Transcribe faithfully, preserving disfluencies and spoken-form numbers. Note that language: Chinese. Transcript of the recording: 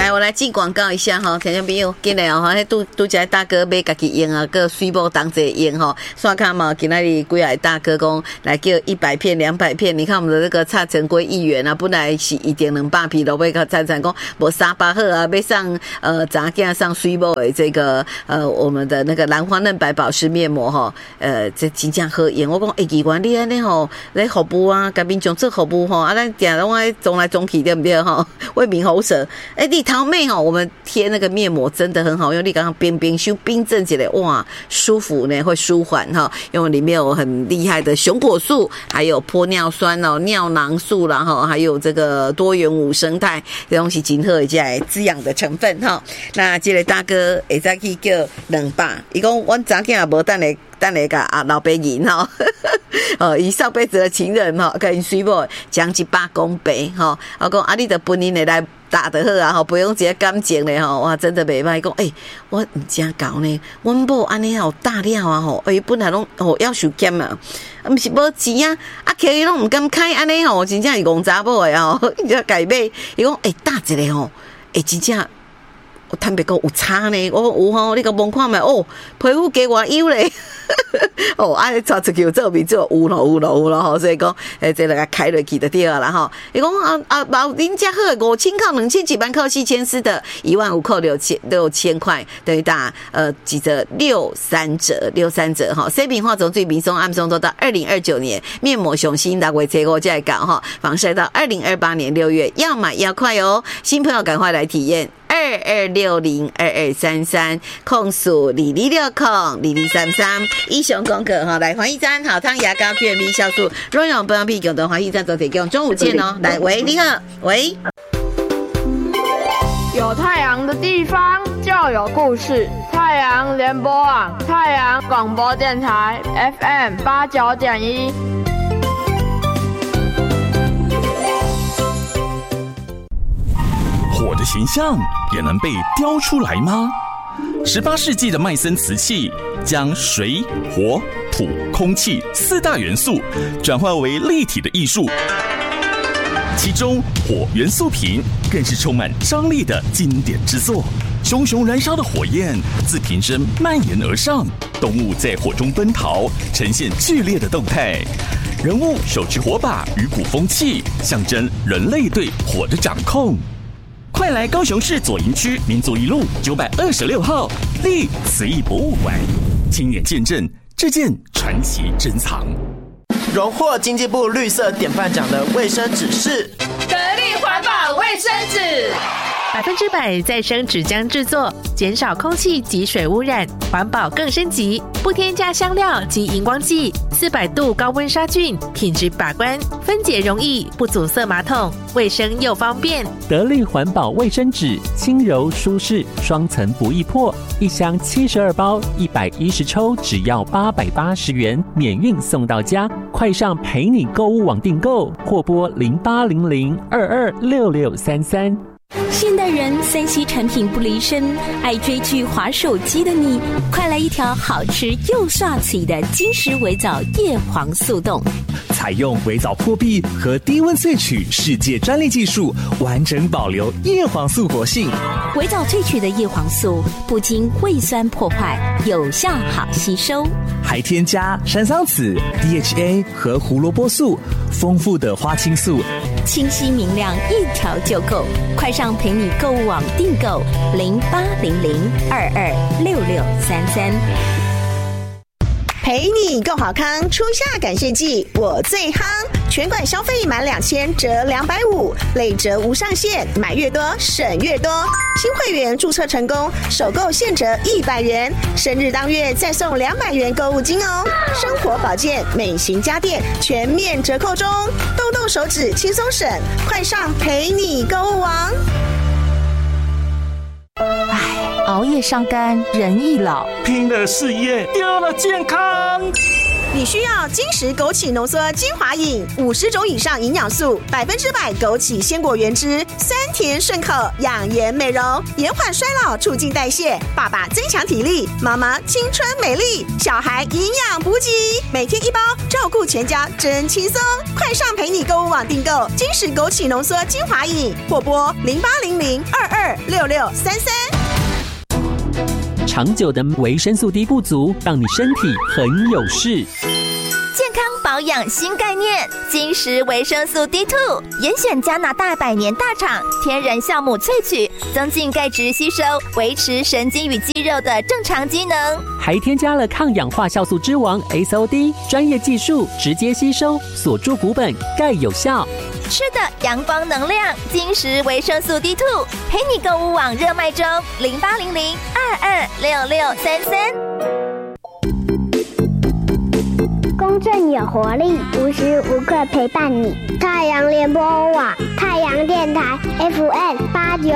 来，我来进广告一下哈，听众朋友，进来哦哈，拄拄只大哥买家己用啊，个水某当这用哈，刷卡嘛，今仔日几位大哥讲来叫一百片、两百片，你看我们的这个蔡成规议员啊，本来是一点两百片，都要参参讲无三百好啊，要上呃杂件上水某的这个呃我们的那个兰花嫩白保湿面膜哈，呃这真正好用。我讲哎，奇怪你安尼吼来服务啊，甲民众做服务吼，啊咱定拢爱总来总去对不对吼？为民喉舌，哎、欸，你桃妹吼，我们贴那个面膜真的很好用，你刚刚冰冰修冰镇起来，哇，舒服呢，会舒缓哈，因为里面有很厉害的熊果素，还有玻尿酸哦、尿囊素啦哈，还有这个多元五生态这东西结合一下滋养的成分哈。那这个大哥会再去叫两百，伊讲我早起也无等来。等下个啊老爸银哈，呃，以上辈子的情人哈，跟水某讲一百公杯哈，我讲啊，你的本人的来打得好啊，哈，不用这些感情的哈，哇，真的袂歹讲，诶，我唔真搞呢，阮某安尼好大了啊吼，诶，本来拢吼要求减啊，啊，毋是无钱啊，啊，客伊拢唔敢开安尼吼，真正是戆查某的吼，伊就改买，伊讲诶，大一个吼，诶，真正。我坦白讲有差呢，我有吼，你甲望看觅哦，皮肤加偌优咧，哦，啊，抓出去做面做有咯有咯有咯吼，所以讲，诶，这个甲开落去就对了啦吼。伊讲啊啊，冇恁家好五千扣两千几万扣四千四的，一万五扣六千六千块，等于打呃几折六三折六三折哈。C 品化妆最民松暗松都到二零二九年，面膜雄心大概这个再搞哈，防晒到二零二八年六月，要买要快哦，新朋友赶快来体验。二二六零二二三三控诉李李六控李李三三英雄功课哈，来黄一詹好汤牙膏 Q M B 酵素荣永不要屁狗的黄一詹都提供，中午见哦。来喂，你好，喂。 有太阳的地方就有故事，太阳联播网，太阳广播电台 F M 八九点一。 火的形象也能被雕出来吗？十八世纪的麦森瓷器将水、火、土、空气四大元素转换为立体的艺术，其中火元素瓶更是充满张力的经典之作。熊熊燃烧的火焰自瓶身蔓延而上，动物在火中奔逃，呈现剧烈的动态。人物手持火把与鼓风器，象征人类对火的掌控。快来高雄市左营区民族一路九百二十六号立慈义博物馆，亲眼见证这件传奇珍藏。 荣获经济部绿色典范奖的卫生纸是得力环保卫生纸， 百分之百再生纸浆制作，减少空气及水污染，环保更升级，不添加香料及荧光剂，四百度高温杀菌，品质把关，分解容易，不阻塞马桶，卫生又方便。 得力环保卫生纸，轻柔舒适，双层不易破，一箱七十二包，一百一十抽，只要八百八十元，免运送到家。快上陪你购物网订购，或拨零八零零二二六六三三。 现代人三 C 产品不离身，爱追剧滑手机的你，快来一条好吃又刷嘴的金石微藻叶黄素冻， 采用微藻破壁和低温萃取世界专利技术，完整保留叶黄素活性。 微藻萃取的叶黄素不经胃酸破坏，有效好吸收， 还添加山桑子、D H A 和胡萝卜素，丰富的花青素， 清晰明亮，一条就够。快上陪你购物网订购零八零零二二六六三三。 陪你够好康，初夏感谢季我最夯，全馆消费满两千折两百五，累折无上限，买越多省越多。新会员注册成功，首购现折一百元，生日当月再送两百元购物金哦。生活保健、美型家电全面折扣中，动动手指轻松省，快上陪你购物网。 唉，熬夜伤肝，人易老， 拼了事业，丢了健康。 你需要金石枸杞浓缩精华饮，五十种以上营养素，百分之百枸杞鲜果原汁，酸甜顺口，养颜美容，延缓衰老，促进代谢。爸爸增强体力，妈妈青春美丽，小孩营养补给，每天一包，照顾全家真轻松。快上陪你购物网订购金石枸杞浓缩精华饮，或拨零八零零零二二六六三三。 长久的维生素 D 不足，让你身体很有事。 健康保养新概念，金石维生素 D 二 严选加拿大百年大厂天然酵母萃取，增进钙质吸收，维持神经与肌肉的正常机能， 还添加了抗氧化酵素之王 S O D， 专业技术直接吸收，锁住骨本，钙有效。 吃的阳光能量，金石维生素 D 二 陪你购物网热卖中，零八零零二二六六三三。 公正有活力，无时无刻陪伴你。太阳联播网，太阳电台 F M 八九